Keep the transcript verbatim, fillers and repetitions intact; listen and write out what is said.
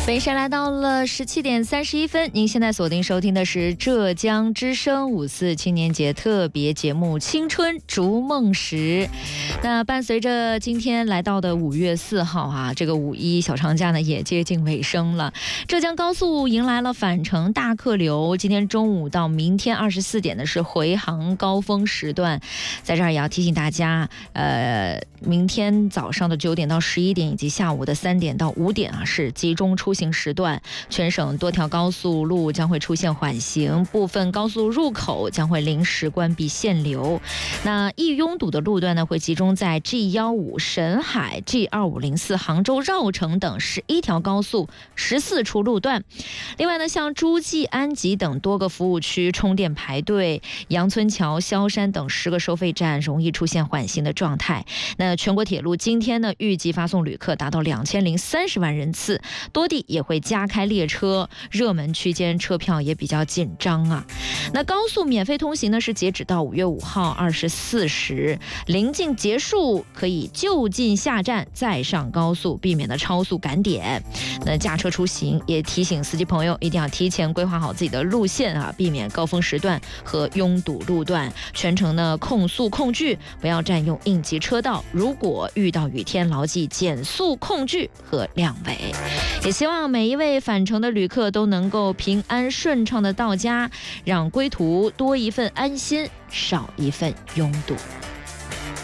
北京时间来到了十七点三十一分，您现在锁定收听的是浙江之声五四青年节特别节目《青春逐梦时》。那伴随着今天来到的五月四号啊，这个五一小长假呢也接近尾声了。浙江高速迎来了返程大客流，今天中午到明天二十四点的是回航高峰时段。在这儿也要提醒大家，呃，明天早上的九点到十一点以及下午的三点到五点啊是集中出行时段，全省多条高速路将会出现缓行，部分高速入口将会临时关闭限流。那易拥堵的路段呢，会集中在 G 一五 沈海、G 二五零四 杭州绕城等十一条高速十四处路段。另外呢，像诸暨、安吉等多个服务区充电排队，杨村桥、萧山等十个收费站容易出现缓行的状态。那全国铁路今天呢，预计发送旅客达到两千零三十万人次，多地也会加开列车，热门区间车票也比较紧张啊。那高速免费通行呢，是截止到五月五号二十四时，临近结束可以就近下站再上高速，避免了超速赶点。那驾车出行也提醒司机朋友一定要提前规划好自己的路线啊，避免高峰时段和拥堵路段，全程呢控速控距，不要占用应急车道。如果遇到雨天，牢记减速控距和亮尾。也希望每一位返程的旅客都能够平安顺畅的到家，让归途多一份安心，少一份拥堵。